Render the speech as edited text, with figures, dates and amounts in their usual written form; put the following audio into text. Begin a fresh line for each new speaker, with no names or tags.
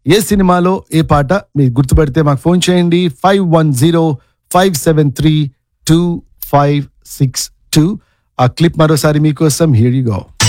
ఏ సినిమాలో ఏ పాట మీరు గుర్తుపెడితే మాకు ఫోన్ చేయండి 5105732562. ఆ క్లిప్ మరోసారి మీకోసం. Here you go.